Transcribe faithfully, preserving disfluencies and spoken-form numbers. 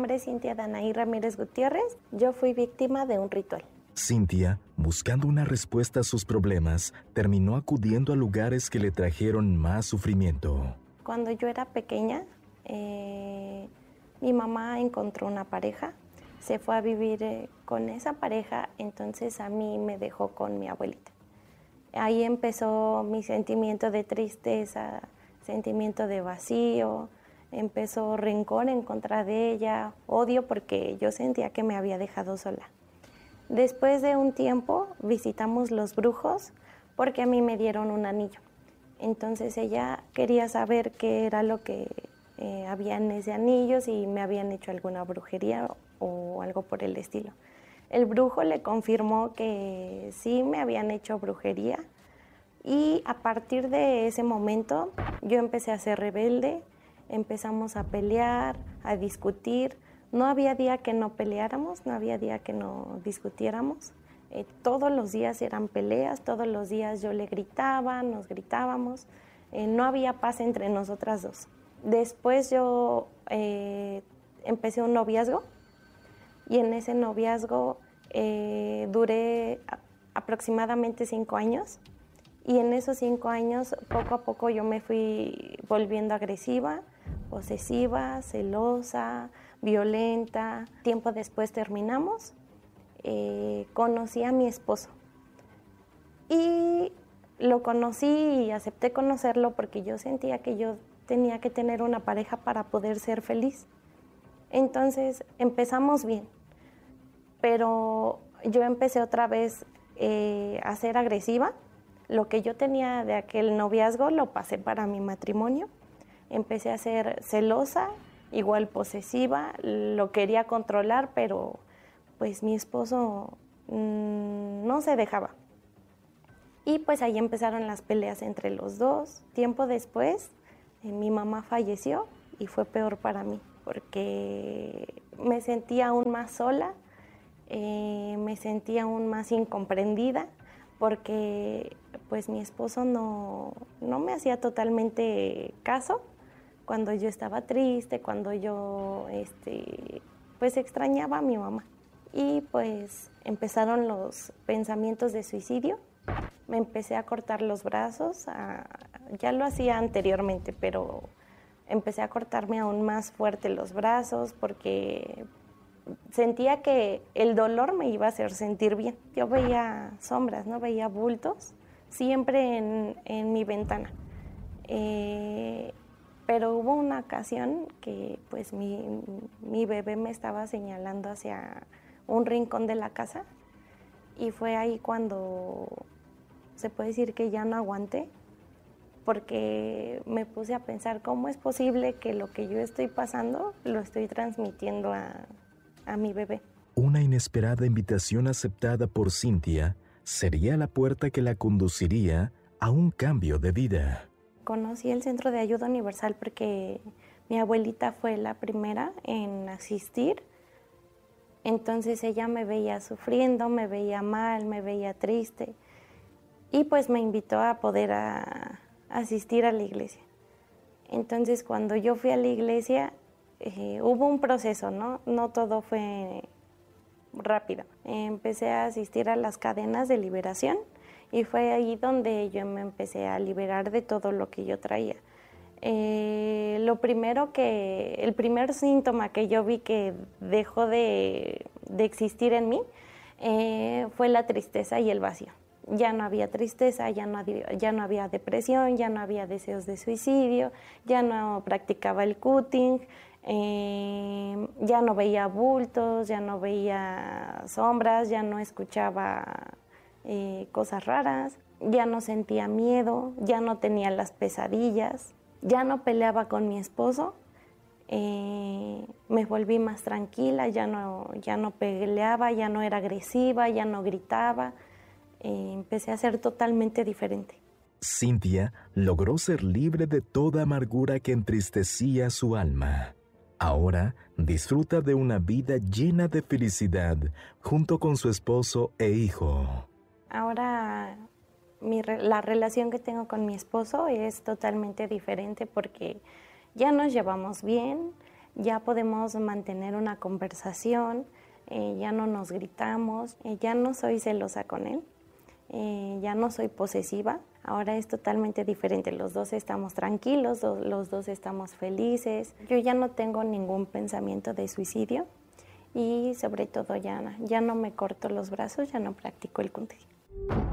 nombre es Cintia Danaí Ramírez Gutiérrez. Yo fui víctima de un ritual. Cintia, buscando una respuesta a sus problemas, terminó acudiendo a lugares que le trajeron más sufrimiento. Cuando yo era pequeña, eh, mi mamá encontró una pareja, se fue a vivir eh, con esa pareja, entonces a mí me dejó con mi abuelita. Ahí empezó mi sentimiento de tristeza, sentimiento de vacío, empezó rencor en contra de ella, odio porque yo sentía que me había dejado sola. Después de un tiempo visitamos los brujos porque a mí me dieron un anillo. Entonces ella quería saber qué era lo que eh, había en ese anillo, si me habían hecho alguna brujería o algo por el estilo. El brujo le confirmó que sí me habían hecho brujería y a partir de ese momento yo empecé a ser rebelde, empezamos a pelear, a discutir. No había día que no peleáramos, no había día que no discutiéramos. Eh, todos los días eran peleas, todos los días yo le gritaba, nos gritábamos. Eh, no había paz entre nosotras dos. Después yo eh, empecé un noviazgo y en ese noviazgo eh, duré a, aproximadamente cinco años. Y en esos cinco años, poco a poco yo me fui volviendo agresiva, posesiva, celosa, violenta. Tiempo después terminamos, eh, conocí a mi esposo. Y lo conocí y acepté conocerlo porque yo sentía que yo tenía que tener una pareja para poder ser feliz. Entonces empezamos bien, pero yo empecé otra vez eh, a ser agresiva. Lo que yo tenía de aquel noviazgo lo pasé para mi matrimonio. Empecé a ser celosa, igual posesiva, lo quería controlar, pero pues mi esposo mmm, no se dejaba. Y pues ahí empezaron las peleas entre los dos. Tiempo después, eh, mi mamá falleció y fue peor para mí, porque me sentía aún más sola, eh, me sentía aún más incomprendida, porque pues mi esposo no, no me hacía totalmente caso cuando yo estaba triste, cuando yo este, pues extrañaba a mi mamá. Y pues empezaron los pensamientos de suicidio. Me empecé a cortar los brazos, a, ya lo hacía anteriormente, pero empecé a cortarme aún más fuerte los brazos porque sentía que el dolor me iba a hacer sentir bien. Yo veía sombras, ¿no? Veía bultos siempre en, en mi ventana. Eh, pero hubo una ocasión que pues mi, mi bebé me estaba señalando hacia un rincón de la casa y fue ahí cuando se puede decir que ya no aguanté, porque me puse a pensar cómo es posible que lo que yo estoy pasando lo estoy transmitiendo a, a mi bebé. Una inesperada invitación aceptada por Cintia sería la puerta que la conduciría a un cambio de vida. Conocí el Centro de Ayuda Universal porque mi abuelita fue la primera en asistir. Entonces ella me veía sufriendo, me veía mal, me veía triste. Y pues me invitó a poder a, a asistir a la iglesia. Entonces cuando yo fui a la iglesia eh, hubo un proceso, ¿no? No todo fue rápido. Empecé a asistir a las cadenas de liberación y fue ahí donde yo me empecé a liberar de todo lo que yo traía. Eh, lo primero que, el primer síntoma que yo vi que dejó de, de existir en mí eh, fue la tristeza y el vacío. Ya no había tristeza, ya no, había, ya no había depresión, ya no había deseos de suicidio, ya no practicaba el cutting, eh, ya no veía bultos, ya no veía sombras, ya no escuchaba eh, cosas raras, ya no sentía miedo, ya no tenía las pesadillas, ya no peleaba con mi esposo, eh, me volví más tranquila, ya no, ya no peleaba, ya no era agresiva, ya no gritaba. Eh, empecé a ser totalmente diferente. Cintia logró ser libre de toda amargura que entristecía su alma. Ahora disfruta de una vida llena de felicidad junto con su esposo e hijo. Ahora mi, la relación que tengo con mi esposo es totalmente diferente porque ya nos llevamos bien, ya podemos mantener una conversación, eh, ya no nos gritamos, eh, ya no soy celosa con él, eh, ya no soy posesiva. Ahora es totalmente diferente, los dos estamos tranquilos, los dos estamos felices. Yo ya no tengo ningún pensamiento de suicidio y sobre todo ya, ya no me corto los brazos, ya no practico el kunti.